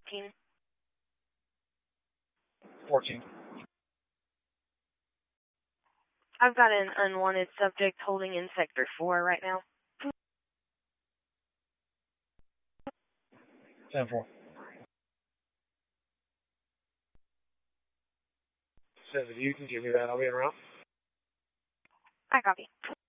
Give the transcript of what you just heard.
14. 14. I've got an unwanted subject holding in Sector 4 right now. 10-4. Says if you can give me that, I'll be around. I copy.